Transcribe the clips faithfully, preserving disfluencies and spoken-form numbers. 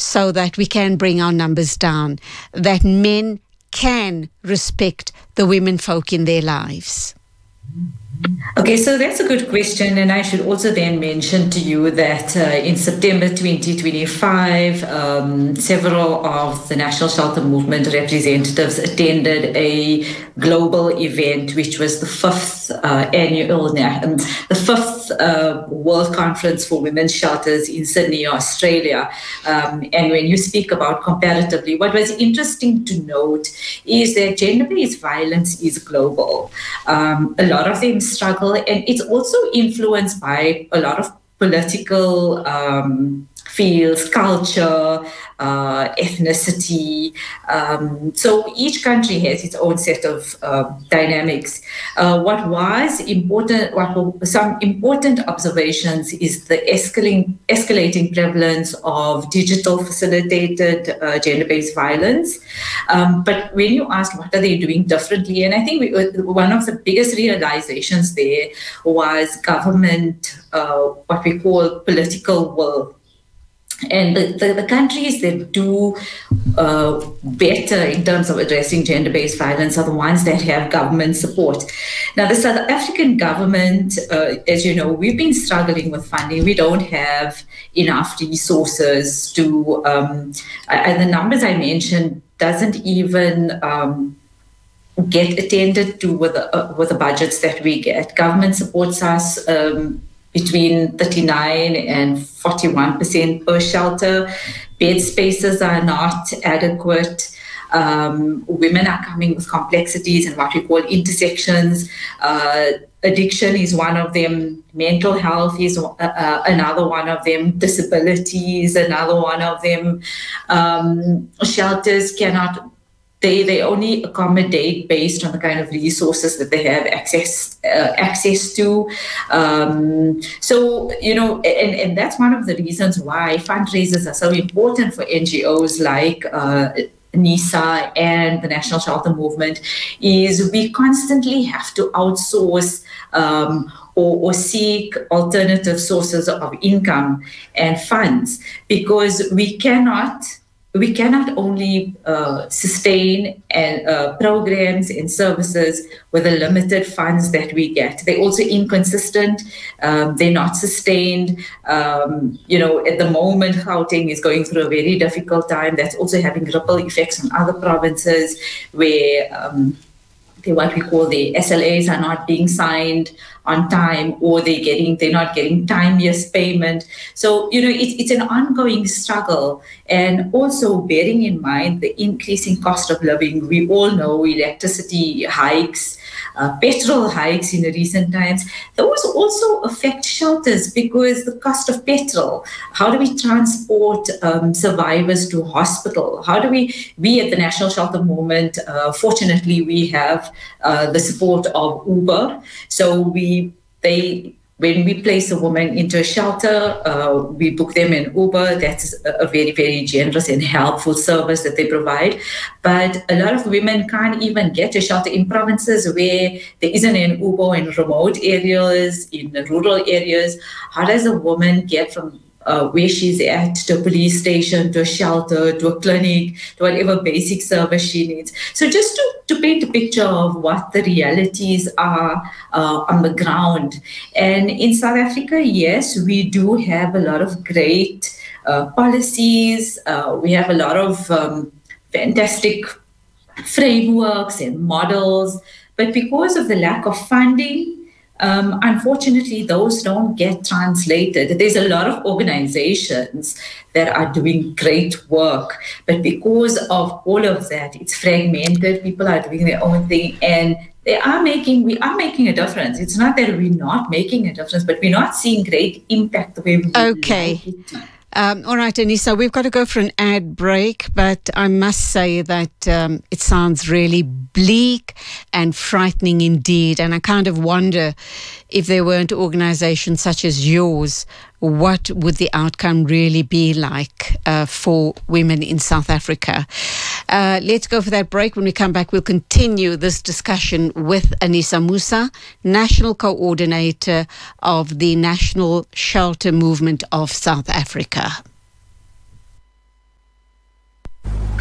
so that we can bring our numbers down, that men can respect the women folk in their lives? Okay, so that's a good question, and I should also then mention to you that uh, in September twenty twenty-five, um, several of the National Shelter Movement representatives attended a global event, which was the fifth uh, annual, um, the fifth uh, World Conference for Women's Shelters in Sydney, Australia. Um, and when you speak about comparatively, what was interesting to note is that gender-based violence is global. Um, a lot of them struggle, and it's also influenced by a lot of political um, fields, culture, uh, ethnicity. Um, so each country has its own set of uh, dynamics. Uh, what was important, what some important observations is the escalating, escalating prevalence of digital facilitated uh, gender-based violence. Um, but when you ask what are they doing differently, and I think we, one of the biggest realizations there was government, uh, what we call political will. And the, the, the countries that do uh, better in terms of addressing gender-based violence are the ones that have government support. Now, the South African government, uh, as you know, we've been struggling with funding. We don't have enough resources to, um, and the numbers I mentioned doesn't even um, get attended to with the, uh, with the budgets that we get. Government supports us um, between thirty-nine and forty-one percent per shelter. Bed spaces are not adequate. Um, women are coming with complexities and what we call intersections. Uh, addiction is one of them. Mental health is uh, uh, another one of them. Disability is another one of them. Um, shelters cannot They, they only accommodate based on the kind of resources that they have access uh, access to. Um, so, you know, and, and that's one of the reasons why fundraisers are so important for N G Os like uh, NISA and the National Shelter Movement, is we constantly have to outsource um, or, or seek alternative sources of income and funds, because we cannot We cannot only uh, sustain and, uh, programs and services with the limited funds that we get. They're also inconsistent. Um, they're not sustained. Um, you know, at the moment, Gauteng is going through a very difficult time. That's also having ripple effects on other provinces where um, they, what we call the S L As are not being signed on time, or they're getting they're not getting time-based payment. So, you know, it's it's an ongoing struggle. And also bearing in mind the increasing cost of living. We all know electricity hikes, uh, petrol hikes in recent times. Those also affect shelters because the cost of petrol. How do we transport um, survivors to hospital? How do we, we at the National Shelter Movement, uh, fortunately, we have uh, the support of Uber. So we They, when we place a woman into a shelter, uh, we book them in Uber. That's a very, very generous and helpful service that they provide. But a lot of women can't even get a shelter in provinces where there isn't an Uber, in remote areas, in rural areas. How does a woman get from Uh, where she's at, to a police station, to a shelter, to a clinic, to whatever basic service she needs? So just to, to paint a picture of what the realities are uh, on the ground. And in South Africa, yes, we do have a lot of great uh, policies. Uh, we have a lot of um, fantastic frameworks and models. But because of the lack of funding, Um, unfortunately, those don't get translated. There's a lot of organizations that are doing great work, but because of all of that, it's fragmented. People are doing their own thing, and they are making, we are making a difference. It's not that we're not making a difference, but we're not seeing great impact the way we would okay. like it to. Um, all right, Anissa, we've got to go for an ad break, but I must say that um, it sounds really bleak and frightening indeed. And I kind of wonder, if there weren't organizations such as yours, what would the outcome really be like uh, for women in South Africa? Uh, let's go for that break. When we come back, we'll continue this discussion with Anissa Moosa, National Coordinator of the National Shelter Movement of South Africa.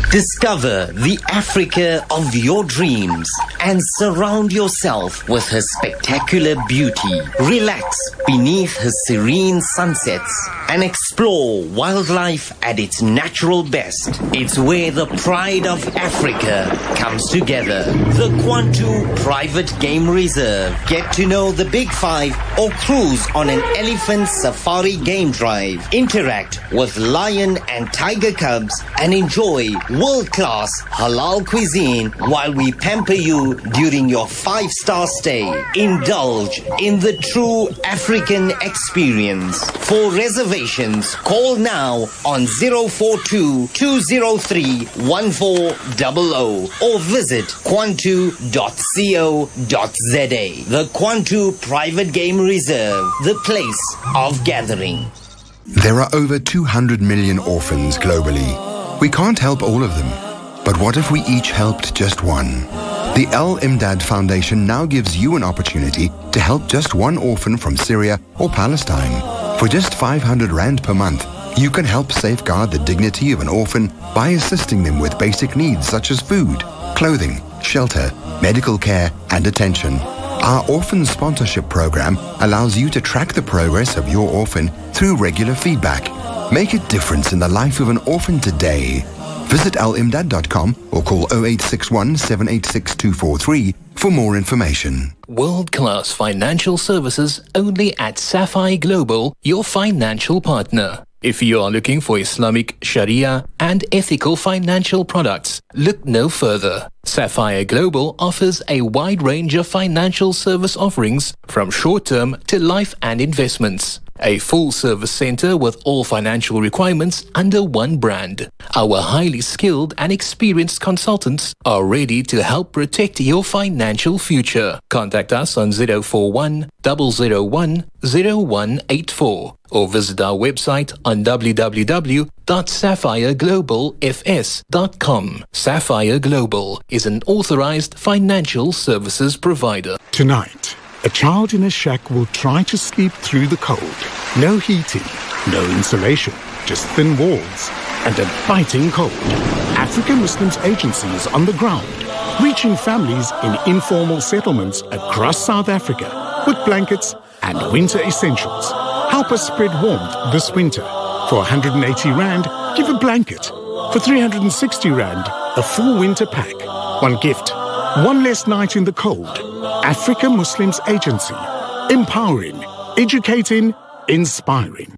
Discover the Africa of your dreams and surround yourself with her spectacular beauty. Relax beneath her serene sunsets and explore wildlife at its natural best. It's where the pride of Africa comes together. The Kwantu Private Game Reserve. Get to know the Big Five or cruise on an elephant safari game drive. Interact with lion and tiger cubs and enjoy world-class halal cuisine while we pamper you during your five-star stay. Indulge in the true African experience. For reservations, call now on zero four two, two zero three, one four zero zero or visit kwantu dot co dot za. The Kwantu Private Game Reserve, the place of gathering. There are over two hundred million orphans globally. We can't help all of them, but what if we each helped just one? The Al Imdad Foundation now gives you an opportunity to help just one orphan from Syria or Palestine. For just five hundred rand per month, you can help safeguard the dignity of an orphan by assisting them with basic needs such as food, clothing, shelter, medical care, and attention. Our orphan sponsorship program allows you to track the progress of your orphan through regular feedback. Make a difference in the life of an orphan today. Visit al imdad dot com or call zero eight six one, seven eight six, two four three for more information. World-class financial services only at Sapphire Global, your financial partner. If you are looking for Islamic, Sharia and ethical financial products, look no further. Sapphire Global offers a wide range of financial service offerings from short-term to life and investments. A full-service center with all financial requirements under one brand. Our highly skilled and experienced consultants are ready to help protect your financial future. Contact us on zero four one, zero zero one, zero one eight four or visit our website on w w w dot sapphire global f s dot com. Sapphire Global is an authorized financial services provider. Tonight, a child in a shack will try to sleep through the cold. No heating, no insulation, just thin walls and a biting cold. African Muslims Agency is on the ground, reaching families in informal settlements across South Africa with blankets and winter essentials. Help us spread warmth this winter. For one hundred eighty rand, give a blanket. For three hundred sixty rand, a full winter pack. One gift, one less night in the cold. Africa Muslims Agency. Empowering, educating, inspiring.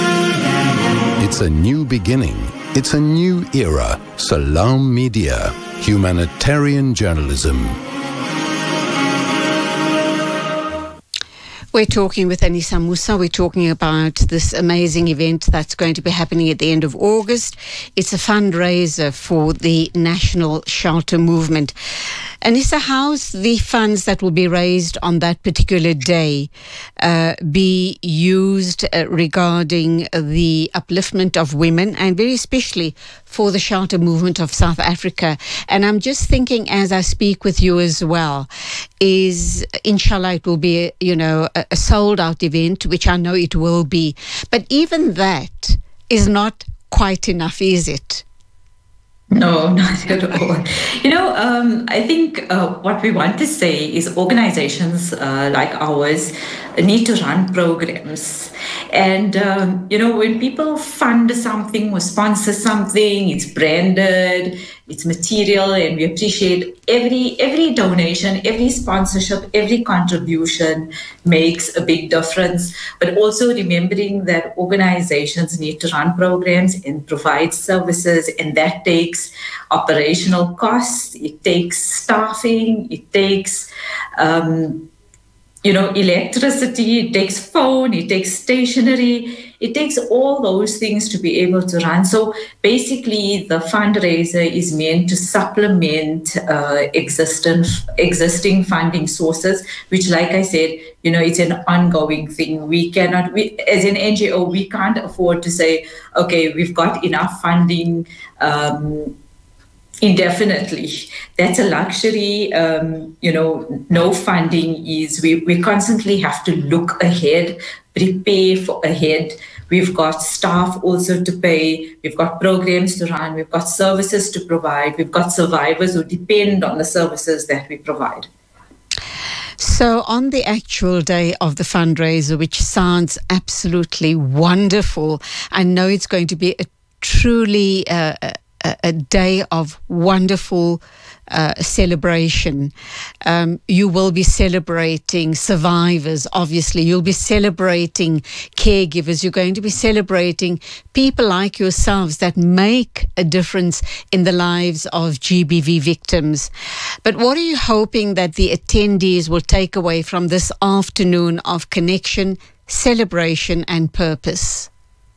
It's a new beginning. It's a new era. Salam Media. Humanitarian journalism. We're talking with Anissa Musa. We're talking about this amazing event that's going to be happening at the end of August. It's a fundraiser for the National Shelter Movement. Anissa, how's the funds that will be raised on that particular day uh, be used uh, regarding the upliftment of women and very especially for the shelter movement of South Africa? And I'm just thinking as I speak with you as well, is inshallah it will be, you know, a, a sold out event, which I know it will be. But even that is not quite enough, is it? No, not at all. You know, um, I think uh, what we want to say is organizations uh, like ours need to run programs. And, um, you know, when people fund something or sponsor something, it's branded, it's material, and we appreciate every every donation, every sponsorship, every contribution makes a big difference. But also remembering that organizations need to run programs and provide services, and that takes operational costs, it takes staffing, it takes um, you know, electricity, it takes phone, it takes stationery, it takes all those things to be able to run. So basically the fundraiser is meant to supplement uh, existing, existing funding sources, which, like I said, you know, it's an ongoing thing. We cannot, we, as an N G O, we can't afford to say, okay, we've got enough funding um, indefinitely. That's a luxury. Um, you know, no funding is, we, we constantly have to look ahead, prepare for ahead. We've got staff also to pay. We've got programs to run. We've got services to provide. We've got survivors who depend on the services that we provide. So on the actual day of the fundraiser, which sounds absolutely wonderful, I know it's going to be a truly uh, a, a day of wonderful uh, celebration. Um, you will be celebrating survivors, obviously. You'll be celebrating caregivers. You're going to be celebrating people like yourselves that make a difference in the lives of G B V victims. But what are you hoping that the attendees will take away from this afternoon of connection, celebration and purpose?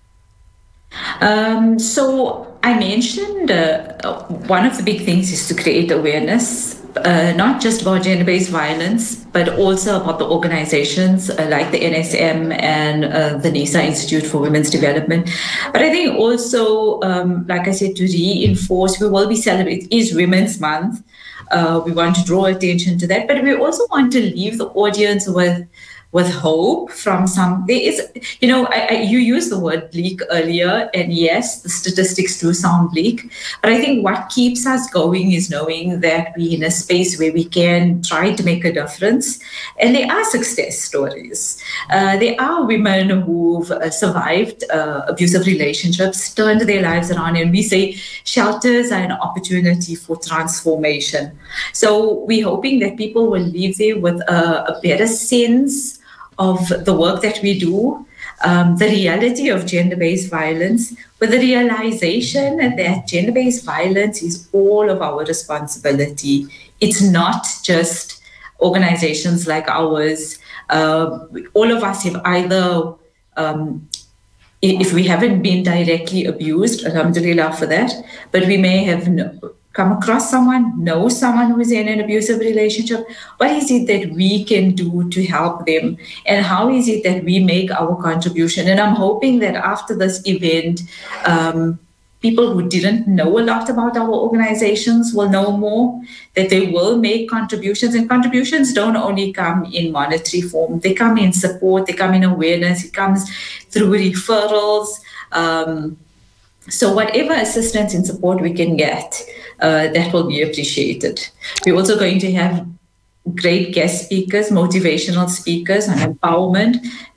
Um, so I mentioned uh, one of the big things is to create awareness, uh, not just about gender-based violence, but also about the organizations uh, like the N S M and uh, the NISA Institute for Women's Development. But I think also, um, like I said, to reinforce, we will be celebrating, it is Women's Month. Uh, we want to draw attention to that, but we also want to leave the audience with with hope from some, there is, you know, I, I, you used the word bleak earlier, and yes, the statistics do sound bleak, but I think what keeps us going is knowing that we're in a space where we can try to make a difference, and there are success stories. Uh, there are women who've uh, survived uh, abusive relationships, turned their lives around, and we say shelters are an opportunity for transformation. So we're hoping that people will leave there with a, a better sense of the work that we do, um, the reality of gender-based violence, with the realization that gender-based violence is all of our responsibility. It's not just organizations like ours. Uh, all of us have either, um, if we haven't been directly abused, alhamdulillah for that, but we may have no, come across someone, know someone who is in an abusive relationship. What is it that we can do to help them? And how is it that we make our contribution? And I'm hoping that after this event, um, people who didn't know a lot about our organizations will know more, that they will make contributions. And contributions don't only come in monetary form. They come in support, they come in awareness, it comes through referrals. Um, so whatever assistance and support we can get, Uh, that will be appreciated. We're also going to have great guest speakers, motivational speakers on empowerment.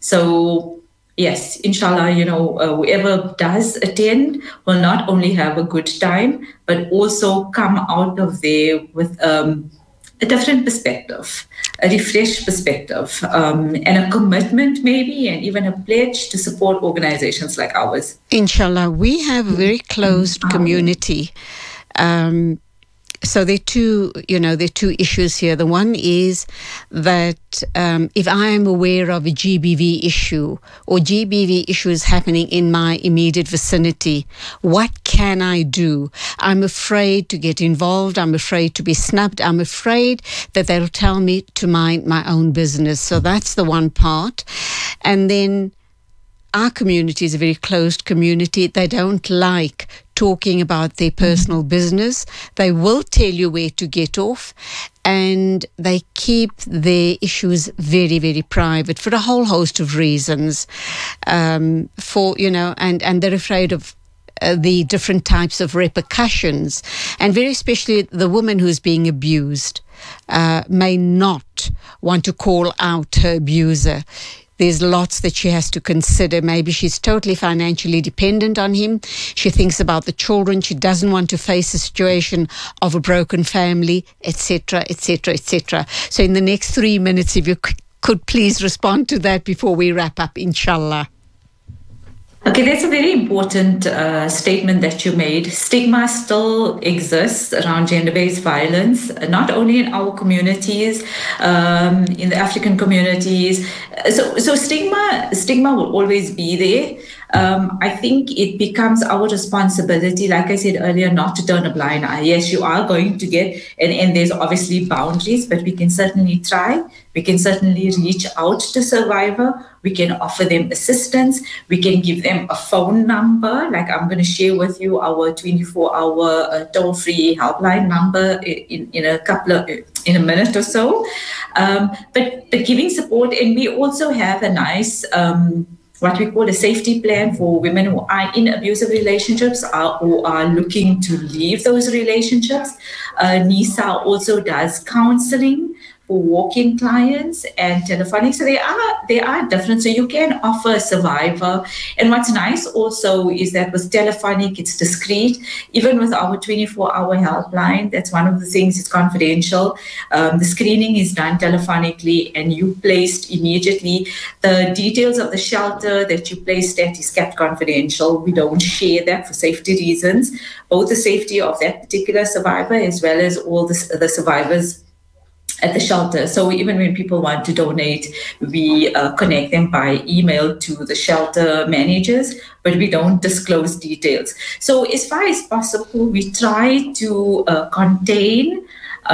So yes, inshallah, you know, uh, whoever does attend will not only have a good time, but also come out of there with um, a different perspective, a refreshed perspective, um, and a commitment maybe, and even a pledge to support organizations like ours. Inshallah, we have a very closed community. Um, so there are two, you know, there are two issues here. The one is that um, if I am aware of a G B V issue or G B V issues happening in my immediate vicinity, what can I do? I'm afraid to get involved. I'm afraid to be snubbed. I'm afraid that they'll tell me to mind my own business. So that's the one part. And then our community is a very closed community. They don't like talking about their personal business. They will tell you where to get off, and they keep their issues very, very private for a whole host of reasons. Um, for, you know, and, and they're afraid of uh, the different types of repercussions, and very especially the woman who's being abused uh, may not want to call out her abuser. There's lots that she has to consider. Maybe she's totally financially dependent on him. She thinks about the children. She doesn't want to face a situation of a broken family, et cetera, et cetera, et cetera. So in the next three minutes, if you c- could please respond to that before we wrap up, inshallah. Okay, that's a very important uh, statement that you made. Stigma still exists around gender-based violence, not only in our communities, um, in the African communities. So, so stigma, stigma will always be there. um, I think it becomes our responsibility, like I said earlier, not to turn a blind eye. Yes, you are going to get, and, and there's obviously boundaries, but we can certainly try. We can certainly reach out to survivor. We can offer them assistance. We can give them a phone number. Like I'm going to share with you our twenty-four hour uh, toll-free helpline number in, in a couple of, in a minute or so. Um, but, but giving support, and we also have a nice, um, what we call a safety plan for women who are in abusive relationships are, or are looking to leave those relationships. Uh, NISA also does counseling for walk-in clients and telephonic. So they are they are different. So you can offer a survivor. And what's nice also is that with telephonic, it's discreet. Even with our twenty-four hour helpline, that's one of the things, it's confidential. Um, the screening is done telephonically and you placed immediately. The details of the shelter that you placed at is kept confidential. We don't share that for safety reasons, both the safety of that particular survivor as well as all the, the survivors at the shelter. So even when people want to donate, we uh, connect them by email to the shelter managers, but we don't disclose details. So as far as possible, we try to uh, contain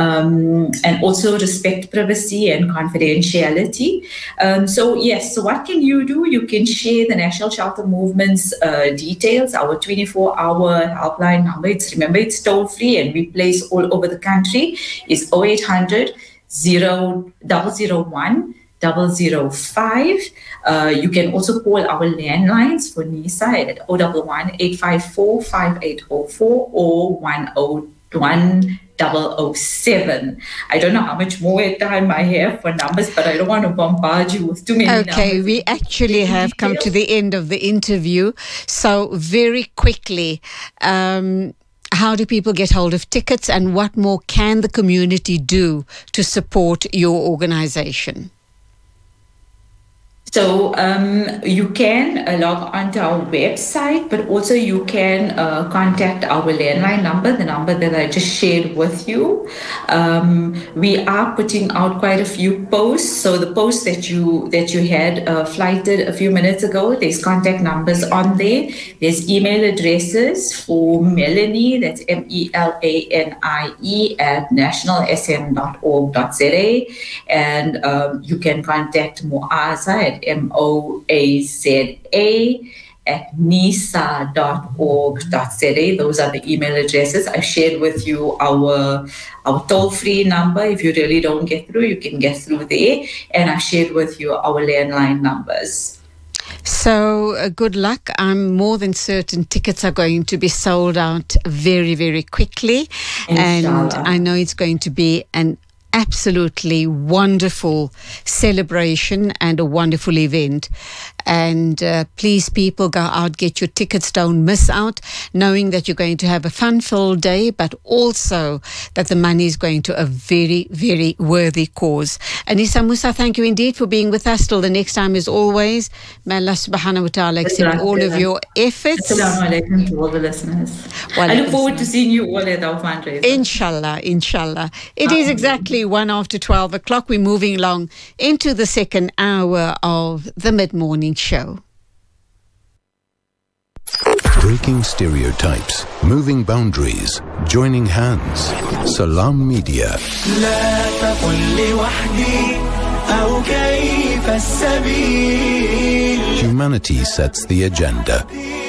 um, and also respect privacy and confidentiality. Um, so yes, so what can you do? You can share the National Shelter Movement's uh, details, our twenty-four hour helpline number. It's, remember, it's toll free and we place all over the country. It's oh eight hundred, zero, double zero one, double zero five. Uh, you can also call our landlines for NISA at oh one one, eight five four, five eight oh four or one oh one, double oh seven. I don't know how much more time I have for numbers, but I don't want to bombard you with too many numbers. Okay, we actually have come to the end of the interview. So very quickly, um, how do people get hold of tickets and what more can the community do to support your organization? So um, you can uh, log onto our website, but also you can uh, contact our landline number, the number that I just shared with you. Um, we are putting out quite a few posts. So the post that you that you had uh, flighted a few minutes ago, there's contact numbers on there. There's email addresses for Melanie, that's M E L A N I E at national s m dot org dot z a. And um, you can contact Moaza at M O A Z A at nisa dot org dot z a. Those are the email addresses. I shared with you our our toll-free number. If you really don't get through, you can get through there. And I shared with you our landline numbers. So uh, good luck. I'm more than certain tickets are going to be sold out very, very quickly. Inshallah. And I know it's going to be an absolutely wonderful celebration and a wonderful event. And uh, please, people, go out, get your tickets, don't miss out, knowing that you're going to have a fun-filled day, but also that the money is going to a very, very worthy cause. Anisa Musa, thank you indeed for being with us. Till the next time, as always, may Allah subhanahu wa ta'ala accept all of your efforts. Assalamu alaikum to all the listeners. I look forward to seeing you all at our fundraiser. Inshallah, inshallah. It is exactly one after twelve o'clock. We're moving along into the second hour of the mid-morning show. Breaking stereotypes, moving boundaries, joining hands. Salam Media. Humanity sets the agenda.